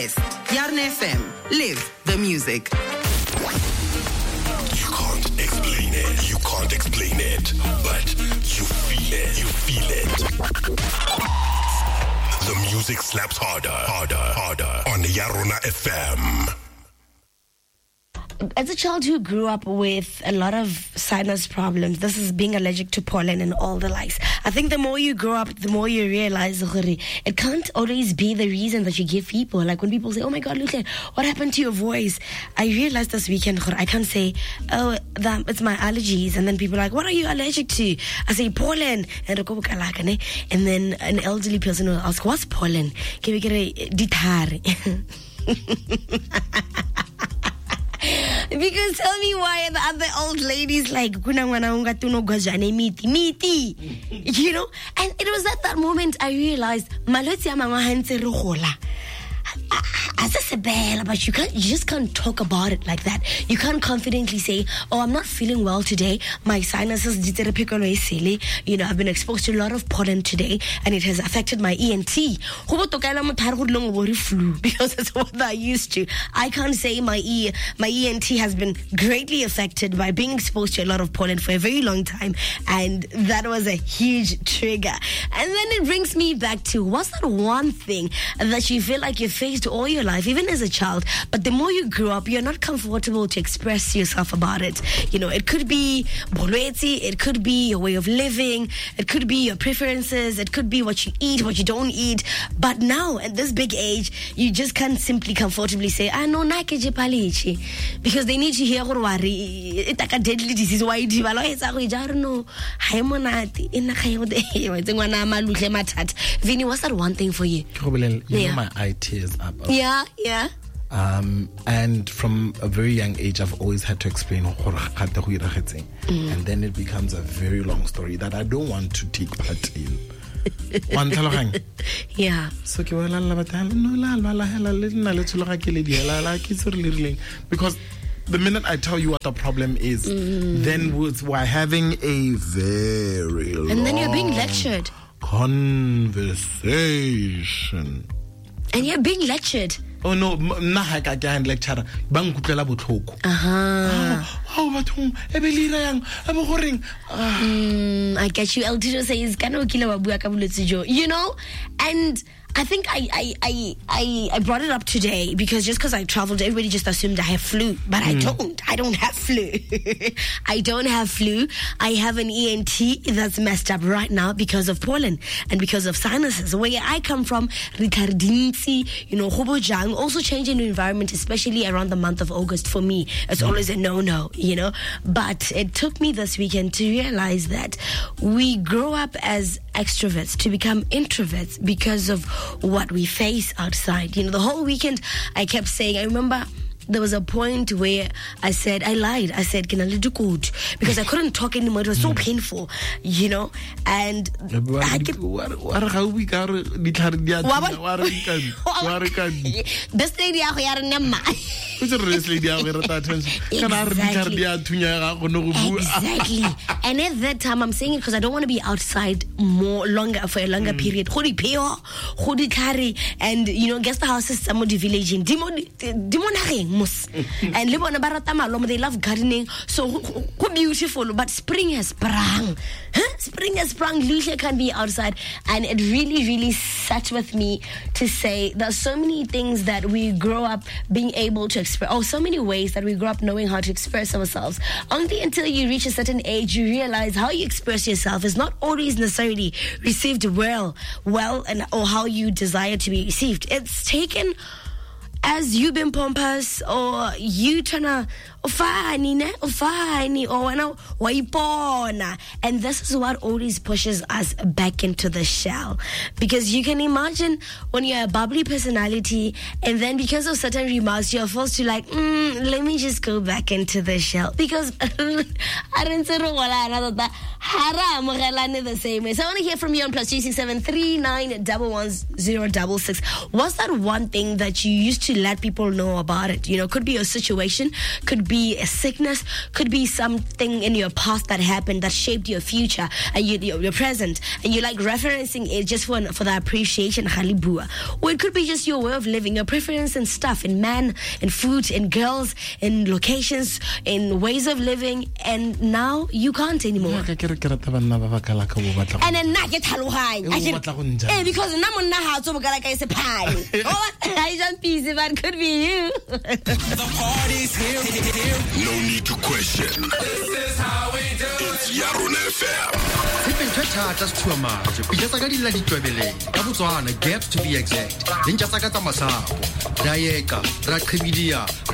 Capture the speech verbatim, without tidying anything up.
Yarn F M. Live the music. You can't explain it. You can't explain it. But you feel it. You feel it. The music slaps harder, harder, harder on Yarona F M. As a child who grew up with a lot of sinus problems, this is being allergic to pollen and all the likes. I think the more you grow up, the more you realize it can't always be the reason that you give people. Like when people say, oh my God, look, what happened to your voice? I realized this weekend, I can't say, oh, that, it's my allergies. And then people are like, what are you allergic to? I say, pollen. And then an elderly person will ask, what's pollen? Can we get a Because tell me why the other old ladies like you know, and it was at that moment I realized but you can't, you just can't talk about it like that. You can't confidently say, oh, I'm not feeling well today. My sinuses, you know, I've been exposed to a lot of pollen today and it has affected my E N T. Because that's what I used to. I can't say my E, my E N T has been greatly affected by being exposed to a lot of pollen for a very long time. And that was a huge trigger. And then it brings me back to, what's that one thing that you feel like you faced all your life, even as a child, but the more you grow up, you're not comfortable to express yourself about it. You know, it could be bolwetsi, it could be your way of living, it could be your preferences, it could be what you eat, what you don't eat. But now, at this big age, you just can't simply comfortably say, ah, no, na ke je palichi. Because they need to hear, it's like a deadly disease. Why do you know? Vinny, what's that one thing for you? You yeah. know, my eye tears up. Yeah, yeah. Um, and from a very young age, I've always had to explain, mm. and then it becomes a very long story that I don't want to take part in. Yeah. So because the minute I tell you what the problem is, mm. then we're having a very long and then you're being lectured. Conversation. And you're being lectured. Oh no, na ha ka ka lecturer ba nkutlela botlhoko. Aha. Oh, bathong e be le irang e bo goreng. I get you. Eltijo says kana o kile wa bua ka bolwetse jo. You know, and I think I, I, I, I, I brought it up today because just because I traveled, everybody just assumed I have flu. But mm. I don't. I don't have flu. I don't have flu. I have an E N T that's messed up right now because of pollen and because of sinuses. Where I come from, Ricardinci, you know, Hobojang, also changing the environment, especially around the month of August for me. It's mm. always a no-no, you know. But it took me this weekend to realize that we grow up as extroverts to become introverts because of what we face outside. You know, the whole weekend I kept saying, I remember there was a point where I said, I lied. I said, because I couldn't talk anymore. It was so painful, you know. And I kept, this lady exactly. And at that time, I'm saying it because I don't want to be outside more longer for a longer mm. period. And you know, guess the houses some of the village in and they love gardening, so beautiful. But spring has sprung. Huh? Spring has sprung. Lucia can be outside, and it really, really sat with me to say there's so many things that we grow up being able to express, or so many ways that we grow up knowing how to express ourselves. Only until you reach a certain age, you realize how you express yourself is not always necessarily received well, well, and or how you desire to be received. It's taken as you been pompous or you tryna ufani ne ufani or wana waipona, and this is what always pushes us back into the shell, because you can imagine when you're a bubbly personality and then because of certain remarks you're forced to like mm, let me just go back into the shell because I didn't say the same way. So I want to hear from you on plus three six seven three nine one one zero six six. What's that one thing that you used to let people know about it? You know, could be your situation, could be be a sickness, could be something in your past that happened that shaped your future and you, your, your present, and you like referencing it just for for the appreciation, halibua. Or it could be just your way of living, your preference and stuff, in man, in food, in girls, in locations, in ways of living, and now you can't anymore. And then na get haloganya. Eh, because na monna ha tso bokala ka ise phane. Oh, I just busy, but could be you. The party's here, here. No need to question. This is how we do it. It's Yarona F M. Ipentse thata sethuama. Pitsa ka dilla di twebeleng. Ka Botswana, gap to be exact. Lentsa ka tsa masapo. Dayeka, ra qhibidia.